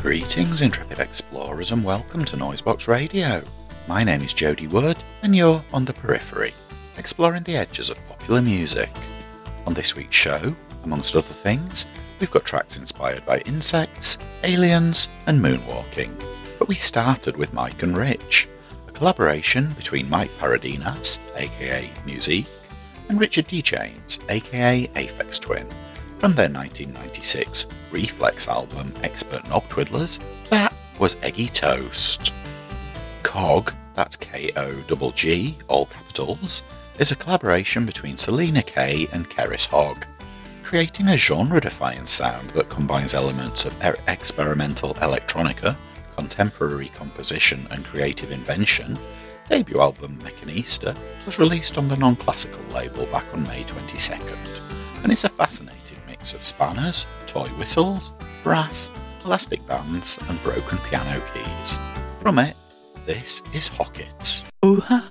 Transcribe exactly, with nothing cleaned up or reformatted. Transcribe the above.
Greetings, intrepid explorers, and welcome to Noisebox Radio. My name is Jody Wood, and you're on the periphery, exploring the edges of popular music. On this week's show, amongst other things, we've got tracks inspired by insects, aliens, and moonwalking. But we started with Mike and Rich, a collaboration between Mike Paradinas, aka Musique, and Richard D. James, aka Aphex Twin, from their nineteen ninety-six Reflex album Expert Knob Twiddlers. That was Eggy Toast. Cog, that's K O G G, all capitals, is a collaboration between Selena Kay and Keris Hogg, creating a genre-defying sound that combines elements of er- experimental electronica, contemporary composition and creative invention. Debut album Mechanista was released on the non-classical label back on May twenty-second, and it's a fascinating mix of spanners, toy whistles, brass, elastic bands and broken piano keys. From it, this is Hockets. Ooh-ha.